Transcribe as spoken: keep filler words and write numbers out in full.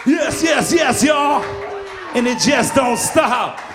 Yes, yes, yes, y'all. And it just don't stop.